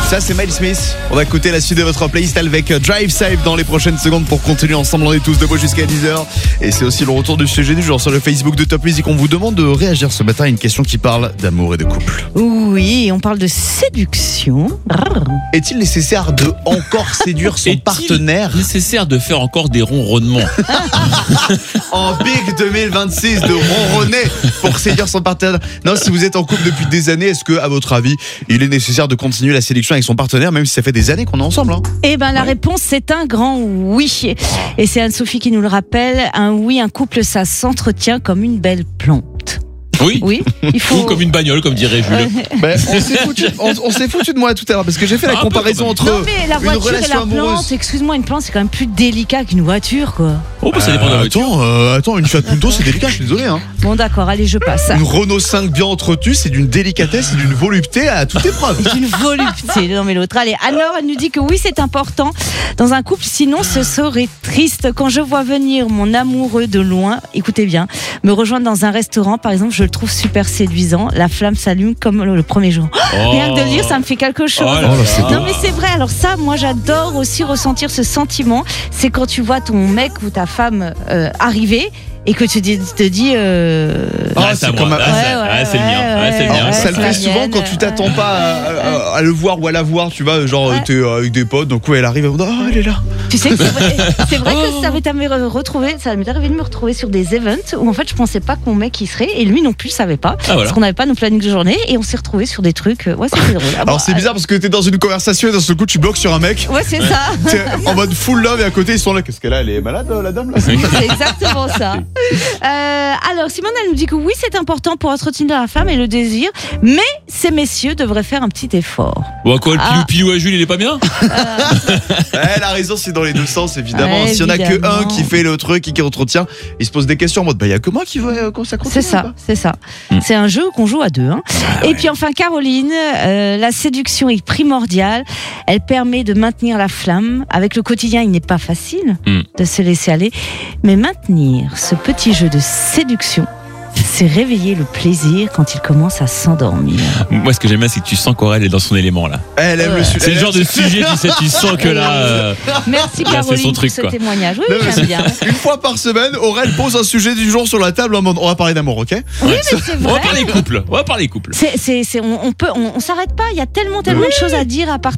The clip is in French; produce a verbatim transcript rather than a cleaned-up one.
Ça c'est Miles Smith. On va écouter la suite de votre playlist avec Drive Safe dans les prochaines secondes pour continuer ensemble. On est tous debout jusqu'à dix heures. Et c'est aussi le retour du sujet du jour sur le Facebook de Top Music. On vous demande de réagir ce matin à une question qui parle d'amour et de couple. Oui, on parle de séduction. Est-il nécessaire de encore séduire son Est-il partenaire nécessaire de faire encore des ronronnements en Big deux mille vingt-six, de ronronner pour séduire son partenaire? Non, si vous êtes en couple depuis des années, est-ce que, à votre avis, il est nécessaire de continuer la séduction avec son partenaire, même si ça fait des années qu'on est ensemble, hein? Eh ben, la réponse, c'est un grand oui. Et c'est Anne-Sophie qui nous le rappelle. Un oui, un couple, ça s'entretient comme une belle plante. Oui. Oui, il faut. Ou comme une bagnole, comme dirait Jules. Ben, on s'est foutu, on, on s'est foutu de moi tout à l'heure parce que j'ai fait la Un peu comparaison quand entre Non mais la une voiture et relation la amoureuse. plante, excuse-moi, une plante c'est quand même plus délicat qu'une voiture quoi. Oh, bah ça dépend de la Euh, voiture. attends, euh, attends, une Fiat Punto c'est délicat, je suis désolé, hein. Bon d'accord, allez je passe. Une Renault cinq bien entretenue, c'est d'une délicatesse et d'une volupté à toute épreuve. C'est une volupté, non mais l'autre. Allez, alors elle nous dit que oui c'est important dans un couple, sinon ce serait triste. Quand je vois venir mon amoureux de loin, écoutez bien, me rejoindre dans un restaurant par exemple, je le trouve super séduisant, la flamme s'allume comme le, le premier jour. Oh. Rien que de le dire, ça me fait quelque chose. Oh là là, c'est Non beau. mais c'est vrai, alors ça moi j'adore aussi ressentir ce sentiment, c'est quand tu vois ton mec ou ta femme euh, arriver et que tu te, te dis euh... Ah, Ah, c'est c'est comme moi. un- Ah, Ouais, c'est- ouais, ah, c'est le mien. ouais, Ah, c'est le ouais, mien. Alors, ouais, ça le c'est fait la souvent mienne, quand tu t'attends pas à, à- à le voir ou à la voir, tu vois, genre Ouais. t'es euh, avec des potes, donc ouais elle arrive, et on dit oh elle est là. Tu sais que c'est vrai, c'est vrai Oh. que ça m'est arrivé de retrouver, ça m'est arrivé de me retrouver sur des events où en fait je pensais pas que mon mec y serait et lui non plus savait pas, Ah, voilà. parce qu'on n'avait pas nos plannings de journée et on s'est retrouvés sur des trucs. Ouais, c'était drôle. Ah, Alors bah, c'est bizarre parce que t'es dans une conversation et d'un seul coup tu bloques sur un mec, Ouais, c'est ça. t'es en mode full love et à côté ils sont là, qu'est-ce qu'elle a, elle est malade la dame là? C'est exactement ça. Euh, alors Simone elle nous dit que oui c'est important pour entretenir la femme et le désir, mais ces messieurs devraient faire un petit effort. Bon, quoi, le Ah. pilou-pilou à Jules, il est pas bien? Elle a raison, c'est dans les deux sens évidemment. Ouais, S'il y en a que évidemment. un qui fait le truc et qui entretient, il se pose des questions en mode bah il y a que moi qui veut euh, qu'on ça continue. C'est ça, ou pas c'est ça. Mm. C'est un jeu qu'on joue à deux. Hein. Et puis enfin Caroline, euh, la séduction est primordiale. Elle permet de maintenir la flamme. Avec le quotidien, il n'est pas facile Mm. de se laisser aller. Mais maintenir ce petit jeu de séduction, c'est réveiller le plaisir quand il commence à s'endormir. Moi, ce que j'aime bien, c'est que tu sens qu'Aurel est dans son élément, là. Elle aime Ouais. le sujet. C'est le genre de sujet, tu sais, tu sens que là. euh, Merci Là, c'est Caroline son truc, pour ce quoi. témoignage. Oui, Non, oui, mais j'aime bien. Une fois par semaine, Aurel pose un sujet du jour sur la table en mode on va parler d'amour, ok? Oui, mais c'est On va vrai. parler couple. On va parler couple. C'est, c'est, c'est, on, on peut, on, on s'arrête pas. Il y a tellement, tellement de choses à dire, à partager.